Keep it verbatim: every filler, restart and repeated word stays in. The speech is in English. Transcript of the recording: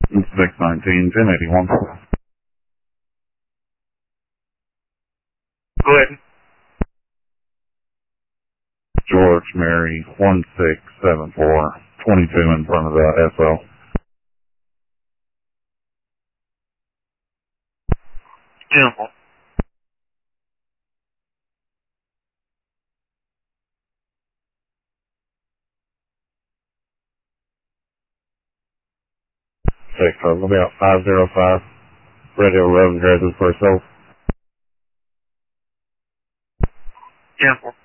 six nineteen, ten eighty-one. Go ahead. George, Mary, one six seven four, twenty-two in front of the S L. Beautiful. Six, uh, about five oh five. Radio Road, Harris's first self. Beautiful.